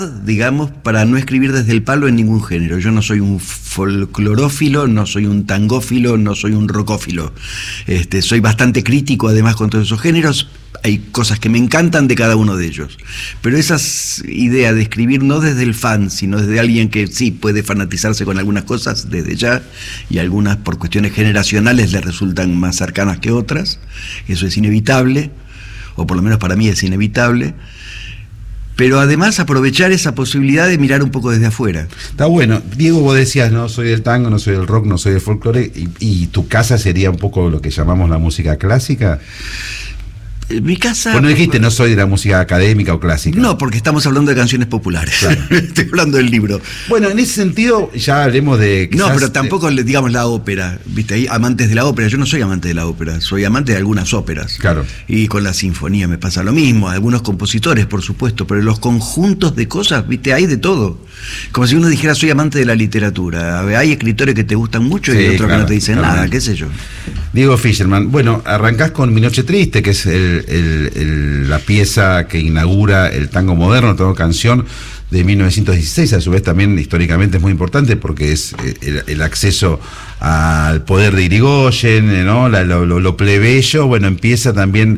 digamos, para no escribir desde el palo en ningún género. Yo no soy un folclorófilo, no soy un tangófilo, no soy un rockófilo. Soy bastante crítico además con todos esos géneros. Hay cosas que me encantan de cada uno de ellos. Pero esa idea de escribir no desde el fan, sino desde alguien que sí puede fanatizarse con algunas cosas desde ya, y algunas por cuestiones generacionales le resultan más cercanas que otras, eso es inevitable, o por lo menos para mí es inevitable. Pero además aprovechar esa posibilidad de mirar un poco desde afuera. Está bueno. Diego, vos decías, no soy del tango, no soy del rock, no soy del folclore, y tu casa sería un poco lo que llamamos la música clásica. Mi casa... Bueno, dijiste, no soy de la música académica o clásica. No, porque estamos hablando de canciones populares. Claro. Estoy hablando del libro. Bueno, en ese sentido, ya hablemos de... No, pero tampoco, digamos, la ópera. ¿Viste? Hay amantes de la ópera. Yo no soy amante de la ópera, soy amante de algunas óperas. Claro. Y con la sinfonía me pasa lo mismo. Algunos compositores, por supuesto, pero los conjuntos de cosas, ¿viste? Hay de todo. Como si uno dijera, soy amante de la literatura. Hay escritores que te gustan mucho, sí, y otros que no te dicen nada, qué sé yo. Diego Fischerman, bueno, arrancás con Mi Noche Triste, que es la pieza que inaugura el tango moderno, tango canción de 1916, a su vez también históricamente es muy importante porque es el acceso al poder de Irigoyen, ¿no? Lo plebeyo. Bueno, empieza también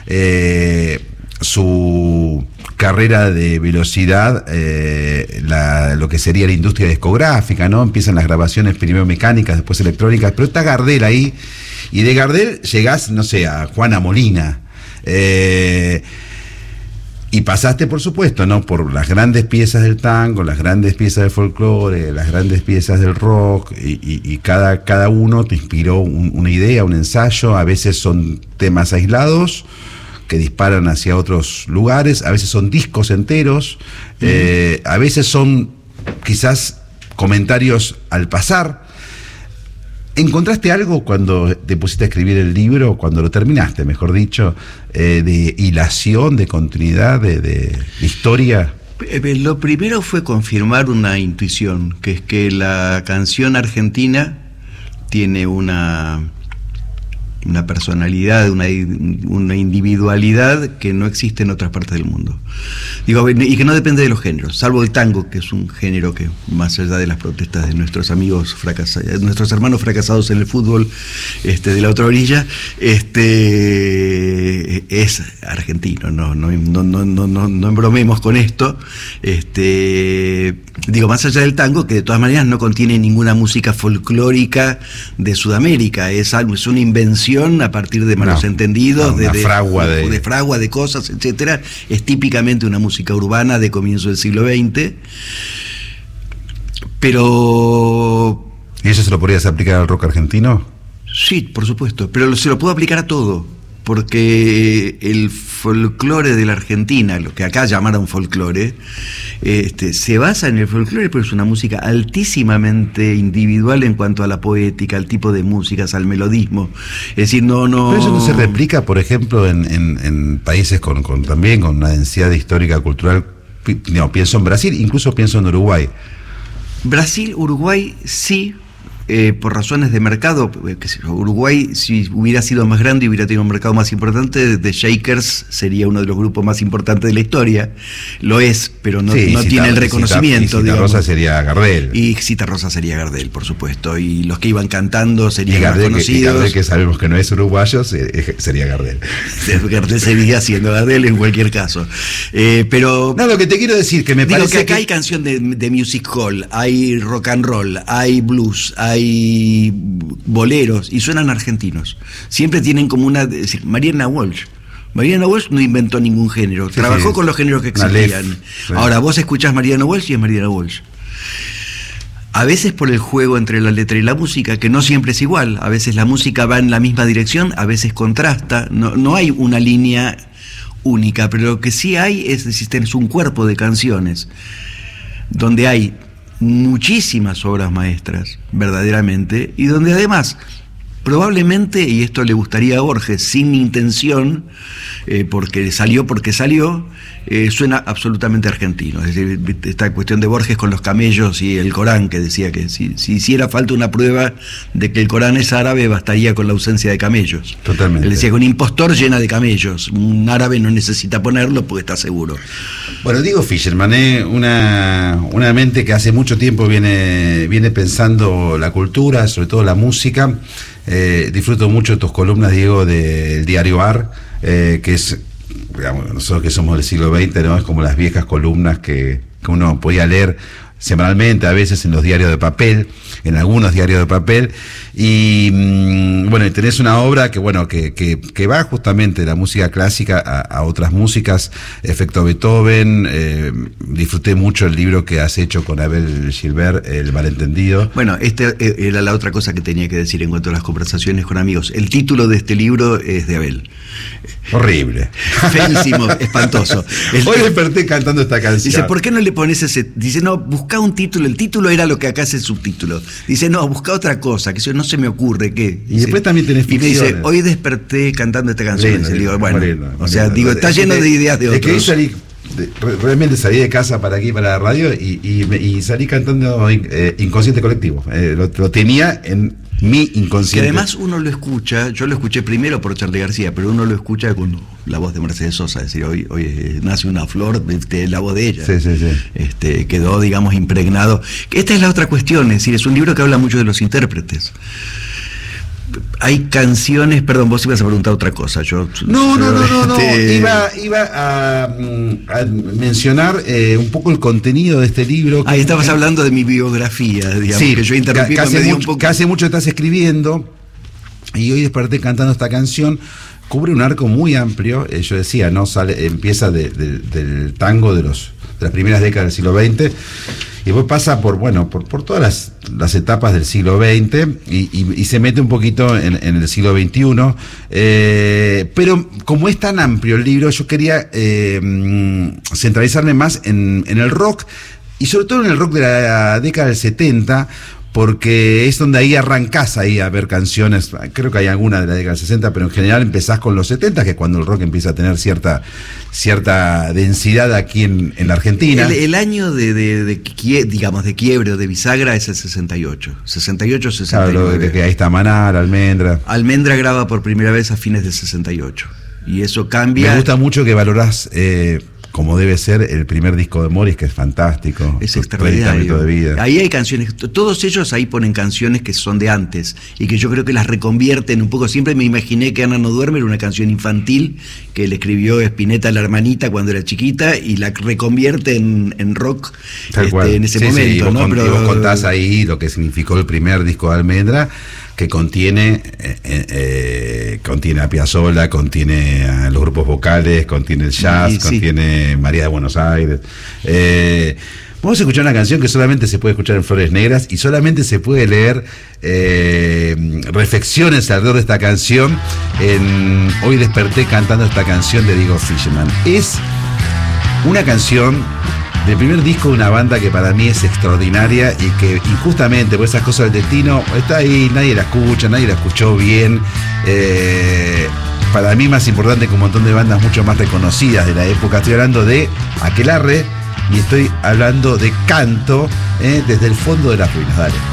su carrera de velocidad, lo que sería la industria discográfica, ¿no? Empiezan las grabaciones primero mecánicas, después electrónicas, pero está Gardel ahí, y de Gardel llegás, no sé, a Juana Molina, y pasaste, por supuesto, ¿no? Por las grandes piezas del tango, las grandes piezas del folclore, las grandes piezas del rock, y cada uno te inspiró una idea, un ensayo. A veces son temas aislados que disparan hacia otros lugares, a veces son discos enteros, a veces son quizás comentarios al pasar. ¿Encontraste algo cuando te pusiste a escribir el libro, cuando lo terminaste, mejor dicho, de hilación, de continuidad, de historia? Lo primero fue confirmar una intuición, que es que la canción argentina tiene una personalidad, una individualidad que no existe en otras partes del mundo. Digo, y que no depende de los géneros, salvo el tango, que es un género que, más allá de las protestas de nuestros amigos fracasados, nuestros hermanos fracasados en el fútbol, de la otra orilla, es argentino, no embromemos con esto. Digo, más allá del tango, que de todas maneras no contiene ninguna música folclórica de Sudamérica, es una invención a partir de malos entendidos, de fragua de cosas, etcétera. Es típicamente una música urbana de comienzo del siglo XX, pero... ¿Y eso se lo podrías aplicar al rock argentino? Sí, por supuesto, pero se lo puedo aplicar a todo, porque el folclore de la Argentina, lo que acá llamaron folclore, se basa en el folclore, pero es una música altísimamente individual en cuanto a la poética, al tipo de músicas, al melodismo. Es decir, no... Pero eso no se replica, por ejemplo, en países también con una densidad histórica, cultural. No, pienso en Brasil, incluso pienso en Uruguay. Brasil, Uruguay, sí. Por razones de mercado, Uruguay, si hubiera sido más grande y hubiera tenido un mercado más importante, The Shakers sería uno de los grupos más importantes de la historia. Lo es, pero no tiene el reconocimiento. Y Citarrosa sería Gardel. Y Citarrosa sería Gardel, por supuesto. Y los que iban cantando serían más conocidos. Y Gardel, que sabemos que no es uruguayo, sería Gardel. Gardel seguiría siendo Gardel en cualquier caso. Pero... No, lo que te quiero decir, que me parece que acá hay canción de music hall, hay rock and roll, hay blues, hay boleros, y suenan argentinos. Siempre tienen como Mariana Walsh no inventó ningún género, trabajó con los géneros que existían. Ahora vos escuchás Mariana Walsh y es Mariana Walsh. A veces por el juego entre la letra y la música, que no siempre es igual. A veces la música va en la misma dirección, a veces contrasta. No hay una línea única, pero lo que sí hay es un cuerpo de canciones donde hay muchísimas obras maestras, verdaderamente, y donde además Probablemente, y esto le gustaría a Borges, sin intención, porque salió, suena absolutamente argentino. Es decir, esta cuestión de Borges con los camellos y el Corán, que decía que si hiciera falta una prueba de que el Corán es árabe, bastaría con la ausencia de camellos. Totalmente. Él decía que un impostor llena de camellos, un árabe no necesita ponerlo porque está seguro. Bueno, Diego Fischerman, una mente que hace mucho tiempo viene pensando la cultura, sobre todo la música. Disfruto mucho de tus columnas, Diego, del diario AR, que es, digamos, nosotros que somos del siglo XX, ¿no? Es como las viejas columnas que uno podía leer semanalmente, a veces en los diarios de papel, en algunos diarios de papel, y bueno, tenés una obra que va justamente de la música clásica a otras músicas, efecto Beethoven. Disfruté mucho el libro que has hecho con Abel Gilbert, El Malentendido. Bueno, esta era la otra cosa que tenía que decir en cuanto a las conversaciones con amigos. El título de este libro es de Abel. Horrible. Feísimo, espantoso. Hoy desperté cantando esta canción. Dice, ¿por qué no le pones ese? Dice, no, busca un título. El título era lo que acá es el subtítulo. Dice, no, busca otra cosa, que eso no se me ocurre. ¿Qué? Y después también tenés ficciones. Y me dice, hoy desperté cantando esta canción. Lindo, digo, bueno, lindo, o sea, lindo. digo, está lleno de ideas de otros. Es que realmente salí de casa para aquí, para la radio, y salí cantando Inconsciente Colectivo. Lo tenía en mi inconsciente. Que además uno lo escucha, yo lo escuché primero por Charly García, pero uno lo escucha con la voz de Mercedes Sosa, es decir, hoy nace una flor, la voz de ella. Sí. Quedó, digamos, impregnado. Esta es la otra cuestión, es decir, es un libro que habla mucho de los intérpretes. Hay canciones, perdón, vos ibas a preguntar otra cosa. No. Iba a mencionar un poco el contenido de este libro. Ahí estabas hablando de mi biografía, digamos, sí, que yo interrumpí, que hace mucho estás escribiendo, y hoy desperté cantando esta canción. Cubre un arco muy amplio. Yo decía, no empieza del tango de las primeras décadas del siglo XX, y después pasa por todas las etapas del siglo XX y se mete un poquito en el siglo XXI, pero como es tan amplio el libro, yo quería centralizarme más en el rock, y sobre todo en el rock de la década del 70, porque es donde ahí arrancás a ver canciones. Creo que hay alguna de la década del 60, pero en general empezás con los 70, que es cuando el rock empieza a tener cierta densidad aquí en la Argentina. El año de quiebre o de bisagra es el 68, 69. Claro, que ahí está Manal, Almendra. Almendra graba por primera vez a fines del 68, y eso cambia. Me gusta mucho que valorás como debe ser el primer disco de Morris, que es fantástico. Es extraordinario. De vida. Ahí hay canciones, todos ellos ahí ponen canciones que son de antes, y que yo creo que las reconvierten un poco. Siempre me imaginé que Ana no duerme era una canción infantil que le escribió Spinetta a la hermanita cuando era chiquita, y la reconvierte en rock en ese momento. Sí, ¿no? Pero vos contás ahí lo que significó el primer disco de Almendra, que contiene a Piazzolla, contiene a los grupos vocales, contiene el jazz, contiene María de Buenos Aires. Vamos a escuchar una canción que solamente se puede escuchar en Flores Negras, y solamente se puede leer reflexiones alrededor de esta canción Hoy desperté cantando esta canción de Diego Fischerman. Es una canción del primer disco de una banda que para mí es extraordinaria, y que injustamente por esas cosas del destino está ahí, nadie la escucha, nadie la escuchó bien. Para mí más importante que un montón de bandas mucho más reconocidas de la época. Estoy hablando de Aquelarre, y estoy hablando de Canto, desde el fondo de las ruinas. Dale.